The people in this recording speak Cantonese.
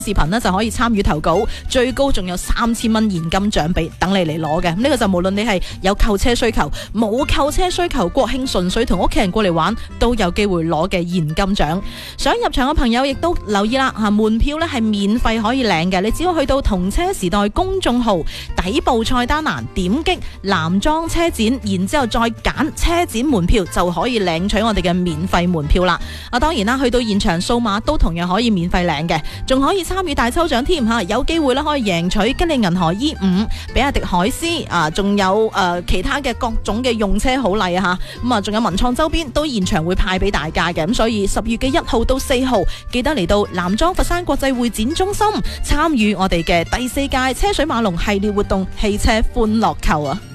視頻呢就可以參與投稿，最高仲有3000蚊現金獎俾等你嚟攞嘅。呢個就無論你係有購車需求、冇購車需求，國慶純粹同屋企人過嚟玩都有機會攞嘅現金獎。想入場嘅朋友亦都留意啦，門票呢係免費可以領嘅，你只要去到同車時代公眾號底部菜單欄點擊男裝車展，然之後再揀車展門票就可以領取我哋嘅免費門票啦。當然啦，去到現場數碼都同樣可以免費領嘅，仲可以參與大抽獎添吓，有機會咧可以贏取吉利銀河 E5、比亞迪海獅仲有其他嘅各種嘅用車好禮啊吓，咁仲有文創周邊都現場會派俾大家嘅，咁所以10月嘅1號到4號，記得嚟到南莊佛山國際會展中心參與我哋嘅第4屆車水馬龍系列活動汽車歡樂購啊！